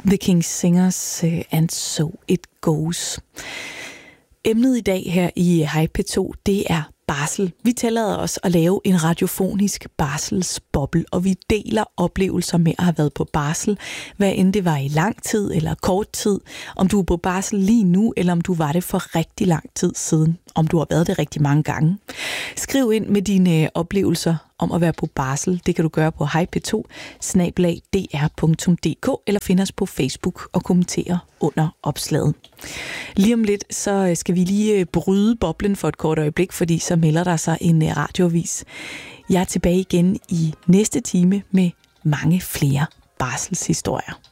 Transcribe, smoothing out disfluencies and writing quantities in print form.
The King's Singers and So It Goes. Emnet i dag her i Hej P2, det er barsel. Vi tillader os at lave en radiofonisk barselsboble, og vi deler oplevelser med at have været på barsel, hvad end det var i lang tid eller kort tid, om du er på barsel lige nu, eller om du var det for rigtig lang tid siden, om du har været det rigtig mange gange. Skriv ind med dine oplevelser om at være på barsel. Det kan du gøre på hejp2@dr.dk eller find os på Facebook og kommentere under opslaget. Lige om lidt, så skal vi lige bryde boblen for et kort øjeblik, fordi så melder der sig en radioavis. Jeg er tilbage igen i næste time med mange flere barselshistorier.